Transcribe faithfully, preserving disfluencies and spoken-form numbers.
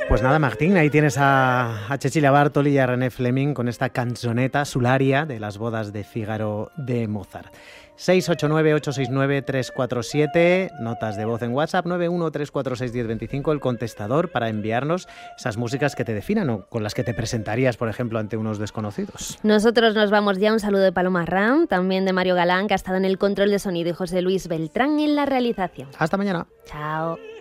Pues nada, Martín, ahí tienes a, a Cecilia Bartoli y a René Fleming con esta canzoneta Sularia de las bodas de Fígaro de Mozart. seis ocho nueve, ocho seis nueve, tres cuatro siete, notas de voz en WhatsApp, nueve uno tres cuatro seis uno cero dos cinco, el contestador para enviarnos esas músicas que te definan o con las que te presentarías, por ejemplo, ante unos desconocidos. Nosotros nos vamos ya. Un saludo de Paloma Ram, también de Mario Galán, que ha estado en el control de sonido, y José Luis Beltrán en la realización. Hasta mañana. Chao.